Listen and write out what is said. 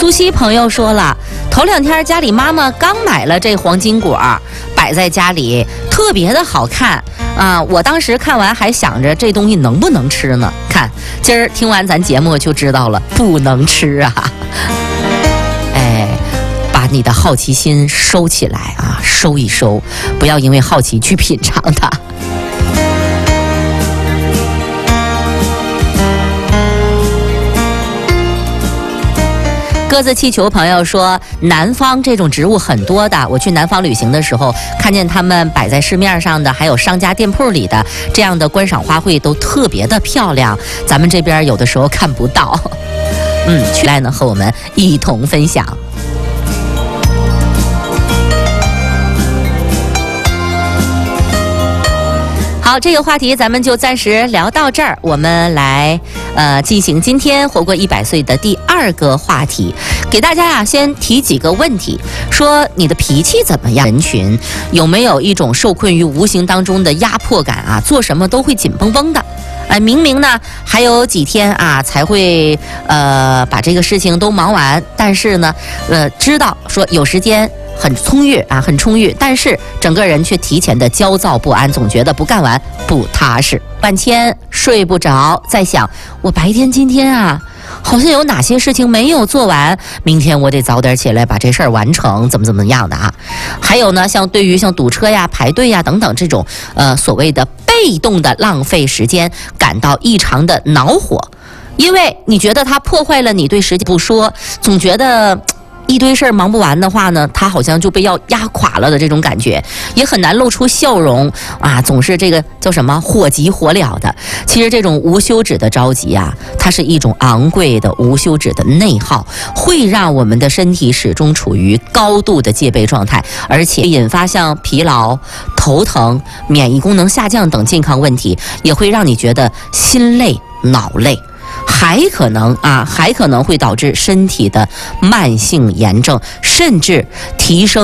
苏西朋友说了，头2天家里妈妈刚买了这黄金果，摆在家里，特别的好看啊！我当时看完还想着这东西能不能吃呢？看今儿听完咱节目就知道了，不能吃啊！哎，把你的好奇心收起来啊，收一收，不要因为好奇去品尝它。鸽子气球朋友说，南方这种植物很多的，我去南方旅行的时候，看见他们摆在市面上的，还有商家店铺里的这样的观赏花卉都特别的漂亮，咱们这边有的时候看不到。去来呢和我们一同分享。好，这个话题咱们就暂时聊到这儿。我们来进行今天活过100岁的第2个话题，给大家先提几个问题，说你的脾气怎么样？人群有没有一种受困于无形当中的压迫感啊？做什么都会紧绷绷的。明明呢还有几天啊才会把这个事情都忙完，但是呢知道说有时间很充裕，但是整个人却提前的焦躁不安，总觉得不干完不踏实，半天睡不着，在想我白天今天啊好像有哪些事情没有做完，明天我得早点起来把这事儿完成，怎么样的啊？还有呢，对于像堵车呀、排队呀等等这种所谓的被动的浪费时间，感到异常的恼火，因为你觉得它破坏了你对时间不说，总觉得一堆事儿忙不完的话呢，他好像就被要压垮了的这种感觉，也很难露出笑容啊，总是这个叫什么火急火燎的。其实这种无休止的着急啊，它是一种昂贵的无休止的内耗，会让我们的身体始终处于高度的戒备状态，而且引发像疲劳、头疼、免疫功能下降等健康问题，也会让你觉得心累、脑累。还可能会导致身体的慢性炎症，甚至提升